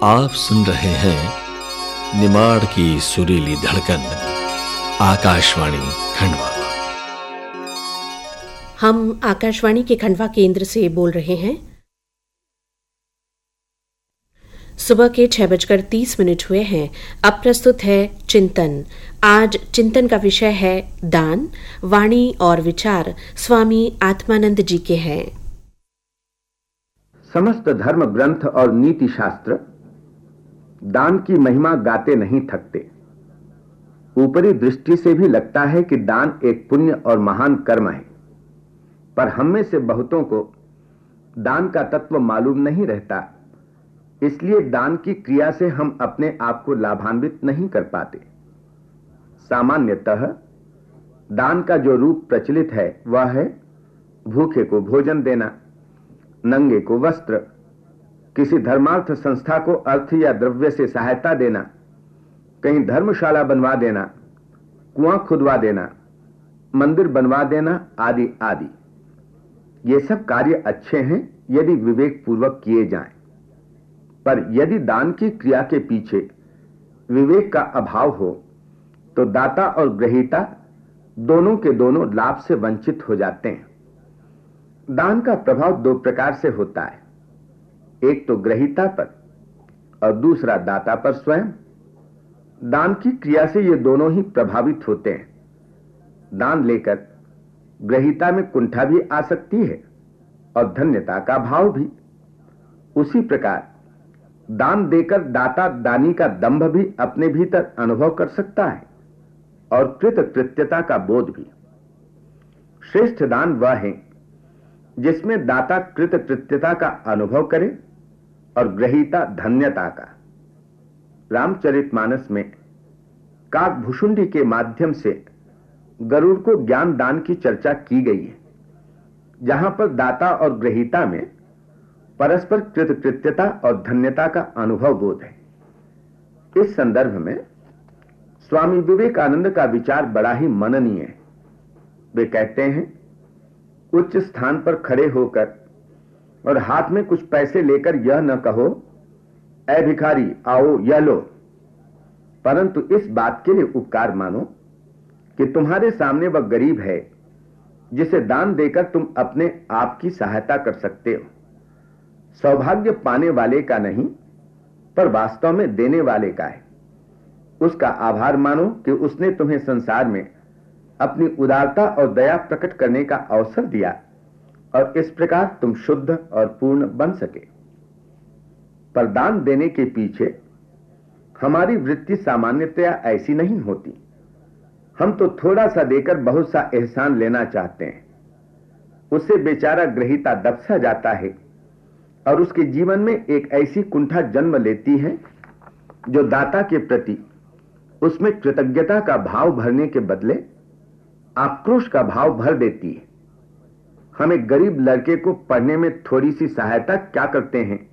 आप सुन रहे हैं निमाड़ की सुरीली धड़कन, आकाशवाणी खंडवा। हम आकाशवाणी के खंडवा केंद्र से बोल रहे हैं। सुबह के 6:30 हुए हैं। अब प्रस्तुत है चिंतन। आज चिंतन का विषय है दान। वाणी और विचार स्वामी आत्मानंद जी के हैं। समस्त धर्म ग्रंथ और नीति शास्त्र दान की महिमा गाते नहीं थकते। ऊपरी दृष्टि से भी लगता है कि दान एक पुण्य और महान कर्म है, पर हम में से बहुतों को दान का तत्व मालूम नहीं रहता। इसलिए दान की क्रिया से हम अपने आप को लाभान्वित नहीं कर पाते। सामान्यतः दान का जो रूप प्रचलित है वह है भूखे को भोजन देना, नंगे को वस्त्र, किसी धर्मार्थ संस्था को अर्थ या द्रव्य से सहायता देना, कहीं धर्मशाला बनवा देना, कुआं खुदवा देना, मंदिर बनवा देना आदि आदि। ये सब कार्य अच्छे हैं यदि विवेक पूर्वक किए जाएं, पर यदि दान की क्रिया के पीछे विवेक का अभाव हो तो दाता और ग्रहीता दोनों के दोनों लाभ से वंचित हो जाते हैं। दान का प्रभाव दो प्रकार से होता है, एक तो ग्रहीता पर और दूसरा दाता पर स्वयं। दान की क्रिया से ये दोनों ही प्रभावित होते हैं। दान लेकर ग्रहीता में कुंठा भी आ सकती है और धन्यता का भाव भी। उसी प्रकार दान देकर दाता दानी का दंभ भी अपने भीतर अनुभव कर सकता है और कृतकृत्यता का बोध भी। श्रेष्ठ दान वह है जिसमें दाता कृतकृत्यता का अनुभव करे और ग्रहीता धन्यता का। रामचरितमानस में काकभुषुंडी के माध्यम से गरुड़ को ज्ञान दान की चर्चा की गई है, जहां पर दाता और ग्रहीता में परस्पर कृतकृत्यता और धन्यता का अनुभव बोध है। इस संदर्भ में स्वामी विवेकानंद का विचार बड़ा ही मननीय है। वे कहते हैं, उच्च स्थान पर खड़े होकर और हाथ में कुछ पैसे लेकर यह न कहो, ऐ भिखारी आओ यह लो, परंतु इस बात के लिए उपकार मानो कि तुम्हारे सामने वह गरीब है जिसे दान देकर तुम अपने आप की सहायता कर सकते हो। सौभाग्य पाने वाले का नहीं, पर वास्तव में देने वाले का है। उसका आभार मानो कि उसने तुम्हें संसार में अपनी उदारता और दया प्रकट करने का अवसर दिया और इस प्रकार तुम शुद्ध और पूर्ण बन सके। पर दान देने के पीछे हमारी वृत्ति सामान्यतया ऐसी नहीं होती। हम तो थोड़ा सा देकर बहुत सा एहसान लेना चाहते हैं। उससे बेचारा ग्रहीता दब सा जाता है और उसके जीवन में एक ऐसी कुंठा जन्म लेती है जो दाता के प्रति उसमें कृतज्ञता का भाव भरने के बदले आक्रोश का भाव भर देती है। हम एक गरीब लड़के को पढ़ने में थोड़ी सी सहायता क्या करते हैं,